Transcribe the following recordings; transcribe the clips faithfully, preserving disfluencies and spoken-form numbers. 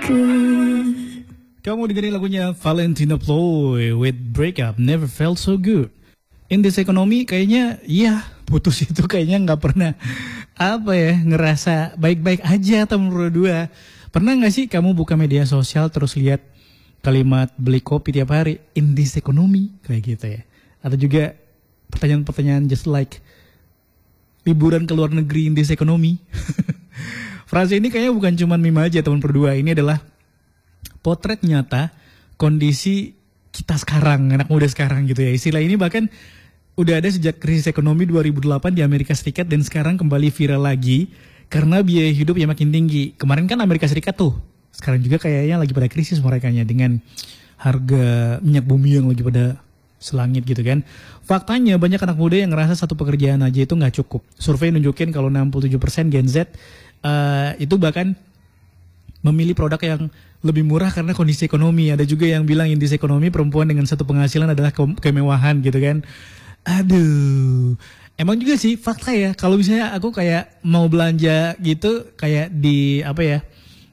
Kamu dengerin lagunya Valentino Ploy with Breakup Never Felt So Good. In this economy kayaknya ya putus itu kayaknya nggak pernah apa ya ngerasa baik-baik aja teman berdua. Pernah nggak sih kamu buka media sosial terus lihat kalimat beli kopi tiap hari in this economy kayak gitu ya? Atau juga pertanyaan-pertanyaan just like liburan ke luar negeri in this economy. Frase ini kayaknya bukan cuma meme aja teman berdua. Ini adalah potret nyata kondisi kita sekarang, anak muda sekarang gitu ya. Istilah ini bahkan udah ada sejak krisis ekonomi dua ribu delapan di Amerika Serikat dan sekarang kembali viral lagi karena biaya hidup yang makin tinggi. Kemarin kan Amerika Serikat tuh, sekarang juga kayaknya lagi pada krisis merekanya dengan harga minyak bumi yang lagi pada selangit gitu kan. Faktanya banyak anak muda yang ngerasa satu pekerjaan aja itu nggak cukup. Survei nunjukin kalau enam puluh tujuh persen Gen Z uh, itu bahkan memilih produk yang lebih murah karena kondisi ekonomi. Ada juga yang bilang in this ekonomi perempuan dengan satu penghasilan adalah ke kemewahan gitu kan. Aduh, emang juga sih fakta ya. Kalau misalnya aku kayak mau belanja gitu kayak di apa ya,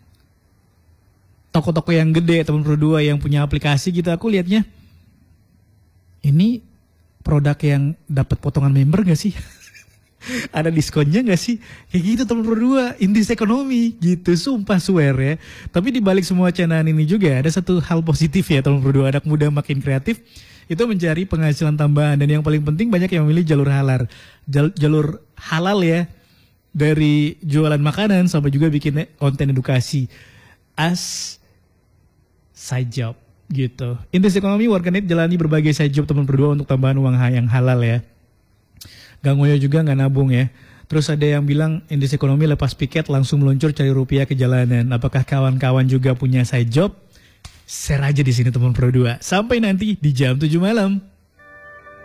toko-toko yang gede teman berdua yang punya aplikasi gitu, aku lihatnya ini produk yang dapat potongan member gak sih? Ada diskonnya gak sih? Kayak gitu teman berdua, in this economy gitu, sumpah swear ya. Tapi dibalik semua candaan ini juga ada satu hal positif ya teman berdua. Anak muda makin kreatif itu mencari penghasilan tambahan. Dan yang paling penting banyak yang memilih jalur halal. Jal jalur halal ya. Dari jualan makanan sampai juga bikin konten edukasi as side job gitu. In this economy warganet jalani berbagai side job teman berdua untuk tambahan uang yang halal ya. Gak ngoyo juga gak nabung ya. Terus ada yang bilang in this economy lepas piket langsung meluncur cari rupiah ke jalanan. Apakah kawan-kawan juga punya side job? Share aja di sini teman berdua. Sampai nanti di jam tujuh malam.